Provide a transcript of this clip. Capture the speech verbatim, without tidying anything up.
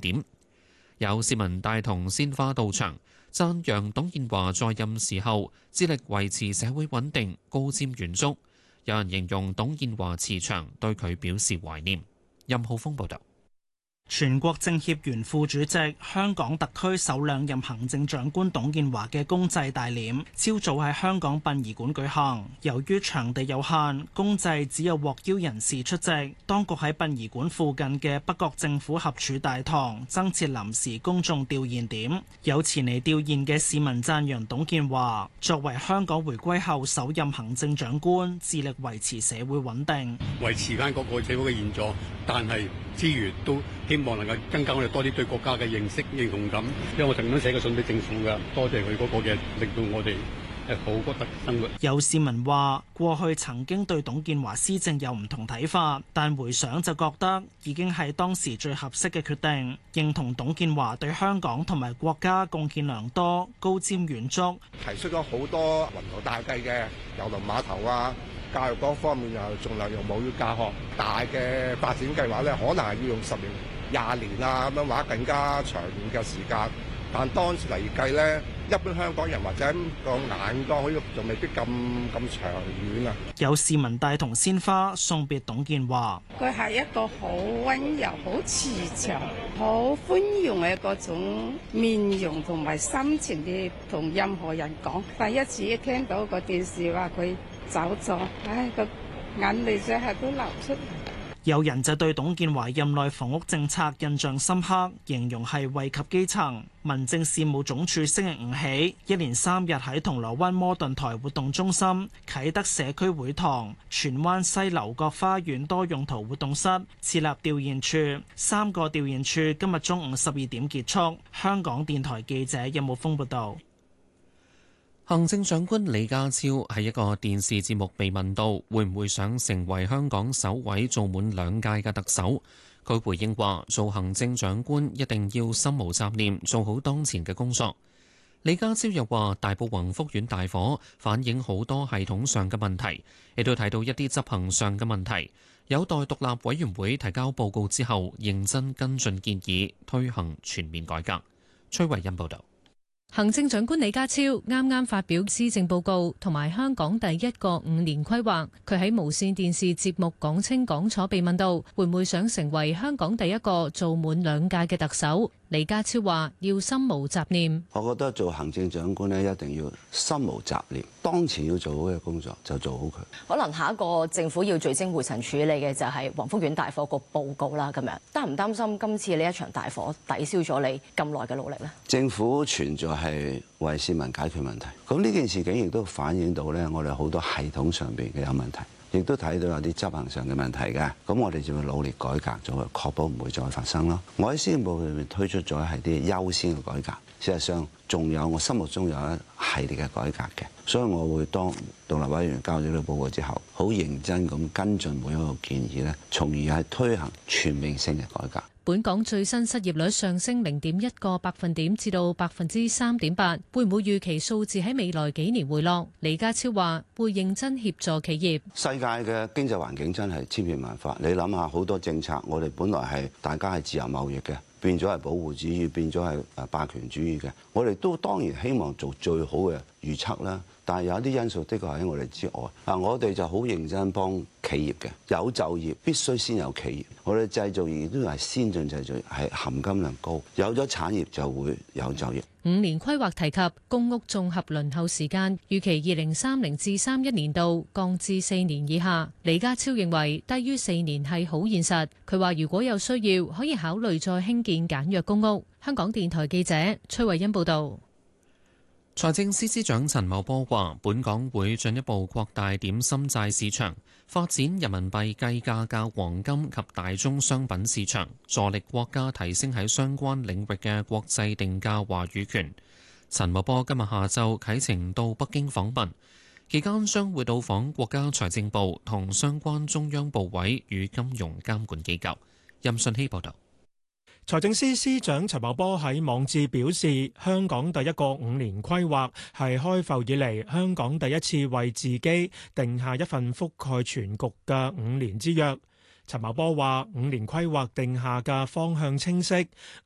點。有市民帶同鮮花到場，讚揚董建華在任時候致力維持社會穩定、高瞻遠矚。有人形容董建華慈祥，對佢表示懷念。任浩峰報導。 全國政協原副主席、香港特區首兩任行政長官董建華嘅公祭大殮，朝早喺香港殯儀館舉行。由於場地有限，公祭只有獲邀人士出席。當局喺殯儀館附近嘅北角政府合署大堂增設臨時公眾弔唁點。有前嚟弔唁嘅市民讚揚董建華作為香港回歸後首任行政長官，致力維持社會穩定， 維持翻嗰個社會嘅現狀，但係之餘都希望能夠增加我哋多啲對國家嘅認識認同感，因為我曾經寫過信俾政府㗎，多謝佢嗰個嘅令到我哋誒好覺得生活。 有市民話：過去曾經對董建華施政有唔同睇法，但回想就覺得已經係當時最合適嘅決定，認同董建華對香港同埋國家貢獻良多、高瞻遠矚， 提出咗好多宏圖大計嘅郵輪碼頭啊。教育嗰方面又仲有用母語教學，大嘅發展計劃咧，可能係要用十年、廿年啊咁樣，或者更加長遠嘅時間。但當時嚟計咧，一般香港人或者個眼光好似仲未必咁咁長遠啊。 有市民帶同鮮花送別董建華， 佢係一個好溫柔、好慈祥、好寬容嘅嗰種面容同埋心情嘅，同任何人講。第一次一聽到個電視話佢走咗，唉，個眼淚真係都流出嚟。 有人就對董建華任內房屋政策印象深刻，形容係惠及基層。民政事務總署星期五起，一連三日喺銅鑼灣摩頓台活動中心、啟德社區會堂、荃灣西樓角花園多用途活動室設立弔唁處，三個弔唁處今日中午十二點結束。香港電台記者任武峰報道。 行政長官李家超喺一個電視節目被問到會唔會想成為香港首位做滿兩屆嘅特首，佢回應話：做行政長官一定要心無雜念，做好當前嘅工作。李家超又話：大埔宏福苑大火反映好多系統上嘅問題，亦都睇到一啲執行上嘅問題，有待獨立委員會提交報告之後，認真跟進建議，推行全面改革。崔慧欣報導。 行政長官李家超啱啱發表施政報告同埋香港第一個五年規劃，佢喺無綫電視節目講清講楚被問到會唔會想成為香港第一個做滿兩屆嘅特首，李家超話要心無雜念。 我覺得做行政長官咧，一定要心無雜念，當前要做好嘅工作就做好佢。 可能下一個政府要聚精會神處理嘅就係宏福苑大火個報告啦，咁樣擔唔擔心今次呢一場大火抵消咗你咁耐嘅努力呢？ 政府存在係為市民解決問題，咁呢件事件亦都反映到咧，我哋好多系統上邊嘅有問題，亦都睇到有啲執行上嘅問題嘅，咁我哋就要努力改革咗，確保唔會再發生咯。我喺施政報告裏面推出咗係啲優先嘅改革，事實上仲有我心目中有一系列嘅改革嘅，所以我會當獨立委員交咗呢個報告之後，好認真咁跟進每一個建議咧，從而係推行全面性嘅改革。 本港最新失業率上升零點一個百分點至到百分之三點八，會唔會預期數字喺未來幾年回落？李家超話會認真協助企業。 世界嘅經濟環境真係千變萬化，你諗下好多政策，我哋本來係大家係自由貿易嘅，變咗係保護主義，變咗係誒霸權主義嘅。我哋都當然希望做最好嘅預測啦，但係有啲因素的確喺我哋之外。嗱，我哋就好認真幫企業嘅，有就業必須先有企業。我哋製造業都係先進製造業，係含金量高，有咗產業就會有就業。 五年規劃提及公屋綜合輪候時間，預期二零三零至三一年度降至四年以下。李家超認為低於四年係好現實。佢話如果有需要，可以考慮再興建簡約公屋。香港電台記者崔慧欣報道。 財政司司長陳茂波話：本港會進一步擴大點心債市場，發展人民幣計價嘅黃金及大宗商品市場，助力國家提升喺相關領域嘅國際定價話語權。陳茂波今日下晝啟程到北京訪問，期間將會到訪國家財政部同相關中央部委與金融監管機構。任信希報導。 財政司司長陳茂波喺網誌表示，香港第一個五年規劃係開埠以嚟香港第一次為自己定下一份覆蓋全局嘅五年之約。陳茂波話：五年規劃定下嘅方向清晰，